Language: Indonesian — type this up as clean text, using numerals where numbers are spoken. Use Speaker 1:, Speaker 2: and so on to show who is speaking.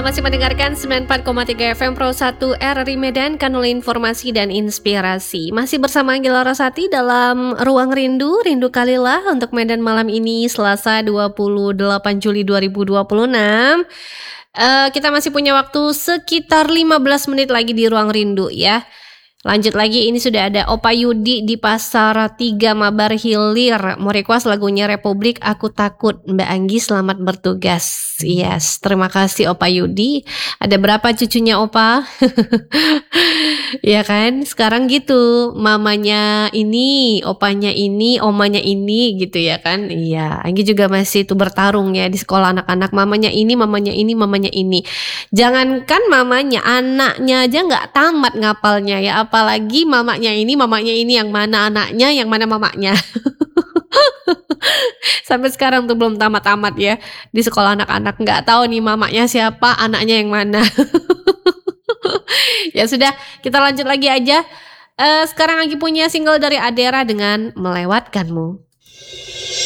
Speaker 1: Anda masih mendengarkan 94,3 FM Pro 1 RRI Medan, kanal informasi dan inspirasi. Masih bersama Anggela Rosati dalam Ruang Rindu, Rindu Kalilah untuk Medan malam ini Selasa 28 Juli 2026. Kita masih punya waktu sekitar 15 menit lagi di Ruang Rindu ya. Lanjut lagi, ini sudah ada Opa Yudi di Pasar 3 Mabar Hilir. Mau request lagunya Republik Aku Takut. Mbak Anggi selamat bertugas. Yes, terima kasih Opa Yudi. Ada berapa cucunya Opa? Ya kan, sekarang gitu. Mamanya ini, opanya ini, omanya ini gitu ya kan. Iya, Anggi juga masih tuh bertarung ya di sekolah anak-anak. Mamanya ini, mamanya ini, mamanya ini. Jangankan mamanya, anaknya aja nggak tamat ngapalnya ya. Apalagi mamanya ini yang mana anaknya, yang mana mamanya. Sampai sekarang tuh belum tamat-tamat ya di sekolah anak-anak, nggak tahu nih mamanya siapa, anaknya yang mana. Ya sudah, kita lanjut lagi aja. Sekarang Anggi punya single dari Adera dengan Melewatkanmu.